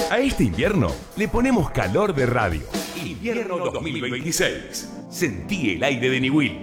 A este invierno le ponemos calor de radio. Invierno 2026. Sentí el aire de Niwil.